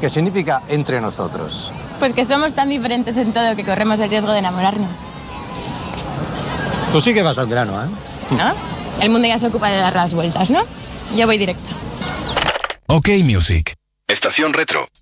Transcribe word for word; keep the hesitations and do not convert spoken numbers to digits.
¿Qué significa entre nosotros? Pues que somos tan diferentes en todo que corremos el riesgo de enamorarnos. Tú sí que vas al grano, ¿eh? ¿No? El mundo ya se ocupa de dar las vueltas, ¿no? Yo voy directa. Ok Music. Estación Retro.